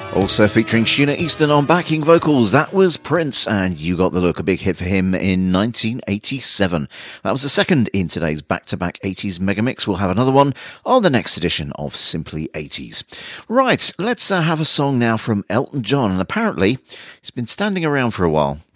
Also featuring Sheena Easton on backing vocals, that was Prince, and You Got the Look, a big hit for him in 1987. That was the second in today's back-to-back 80s megamix. We'll have another one on the next edition of Simply 80s. Right, let's have a song now from Elton John, and apparently it's been standing around for a while.